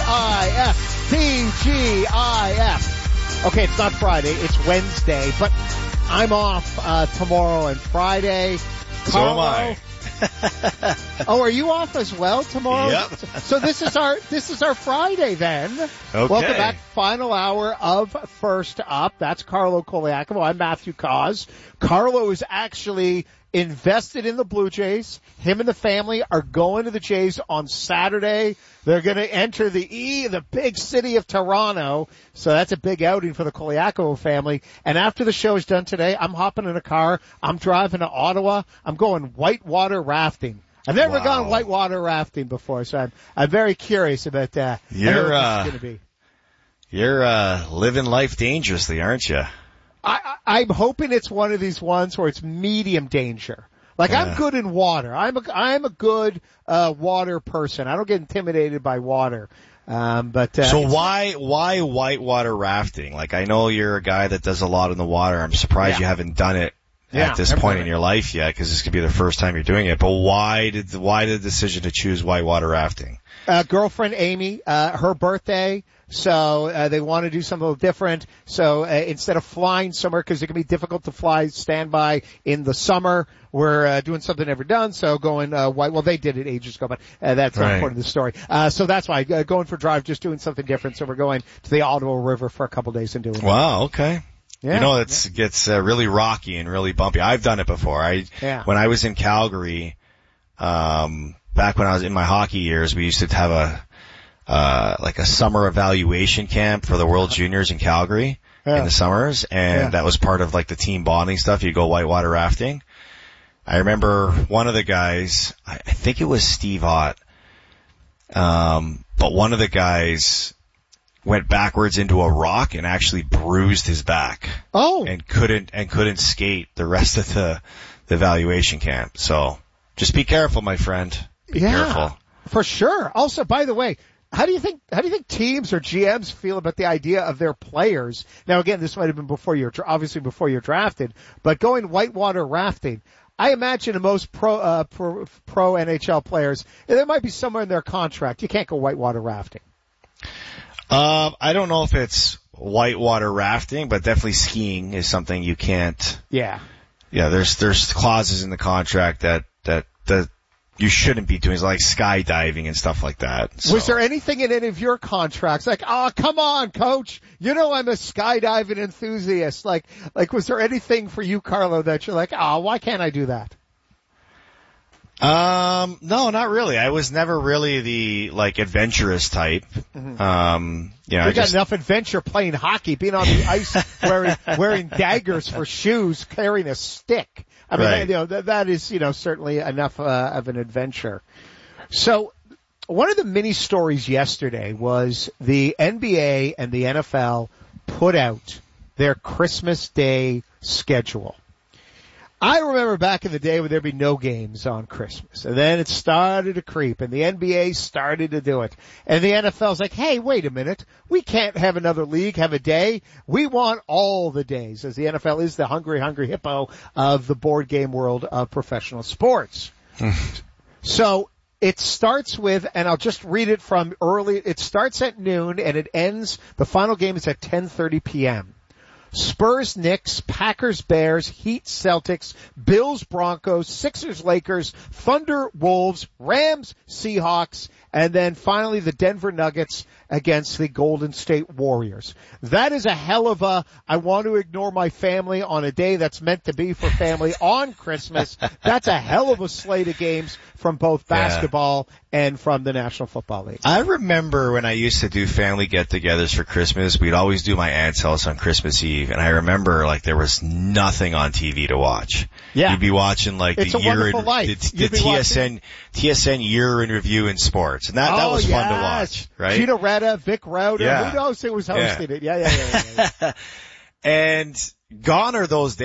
TGIF. Okay, it's not Friday, it's Wednesday, but I'm off tomorrow and Friday. So am I. Oh, are you off as well tomorrow? Yep. So this is our Friday then. Okay. Welcome back. Final hour of First Up. That's Carlo Colaiacovo. I'm Matthew Cause. Carlo is actually invested in the Blue Jays. Him and the family are going to the Jays on Saturday. They're going to enter the big city of Toronto. So that's a big outing for the Colaiacovo family. And after the show is done today, I'm hopping in a car. I'm driving to Ottawa. I'm going whitewater rafting. I've never gone whitewater rafting before, so I'm very curious about what it's going to be. You're living life dangerously, aren't you? I'm hoping it's one of these ones where it's medium danger. Like, yeah. I'm good in water. I'm a good water person. I don't get intimidated by water. So why whitewater rafting? Like, I know you're a guy that does a lot in the water. I'm surprised you haven't done it at this point in your life yet, because this could be the first time you're doing it. But why the decision to choose whitewater rafting? Girlfriend Amy, her birthday. So they want to do something a little different. So instead of flying somewhere, because it can be difficult to fly standby in the summer, we're doing something never done. So going well, they did it ages ago, but that's not important to the story. So that's why going for a drive, just doing something different. So we're going to the Ottawa River for a couple days and doing that. Wow, okay. Yeah, you know, it gets really rocky and really bumpy. I've done it before. When I was in Calgary, back when I was in my hockey years, we used to have like a summer evaluation camp for the World Juniors in Calgary in the summers, and that was part of like the team bonding stuff. You go whitewater rafting. I remember one of the guys, I think it was Steve Ott, but one of the guys went backwards into a rock and actually bruised his back. Oh. And couldn't skate the rest of the evaluation camp. So just be careful, my friend. Be careful. For sure. Also, by the way, how do you think teams or GMs feel about the idea of their players? Now again, this might have been before you're drafted, but going whitewater rafting, I imagine the most pro NHL players, there might be somewhere in their contract, you can't go whitewater rafting. I don't know if it's whitewater rafting, but definitely skiing is something you can't. Yeah. Yeah, there's clauses in the contract that you shouldn't be doing, like skydiving and stuff like that. So. Was there anything in any of your contracts like, oh, come on, coach, you know I'm a skydiving enthusiast. Like was there anything for you, Carlo, that you're like, oh, why can't I do that? No, not really. I was never really the, like, adventurous type. Mm-hmm. You got enough adventure playing hockey, being on the ice, wearing daggers for shoes, carrying a stick. I mean, that is, certainly enough, of an adventure. So, one of the mini stories yesterday was the NBA and the NFL put out their Christmas Day schedule. I remember back in the day when there'd be no games on Christmas, and then it started to creep, and the NBA started to do it. And the NFL's like, hey, wait a minute, we can't have another league have a day. We want all the days, as the NFL is the hungry hippo of the board game world of professional sports. So it starts with, and I'll just read it from early, it starts at noon, and it ends, the final game is at 10:30 p.m. Spurs, Knicks, Packers, Bears, Heat, Celtics, Bills, Broncos, Sixers, Lakers, Thunder, Wolves, Rams, Seahawks, and then finally the Denver Nuggets against the Golden State Warriors. That is a hell of a, I want to ignore my family on a day that's meant to be for family on Christmas. That's a hell of a slate of games from both basketball and from the National Football League. I remember when I used to do family get-togethers for Christmas, we'd always do my aunt's house on Christmas Eve, and I remember like there was nothing on TV to watch. Yeah. You'd be watching like it's the year in the TSN year in review in sports, and that was fun to watch, right? Gino Reda, Vic Rauter, who knows who was hosting it? Yeah. And gone are those days.